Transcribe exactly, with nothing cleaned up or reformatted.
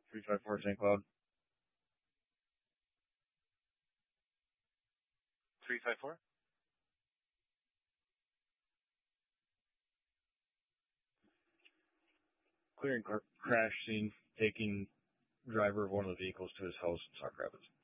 three five four Saint Cloud. three five four? Clearing car- crash scene, taking driver of one of the vehicles to his house in Sauk Rapids.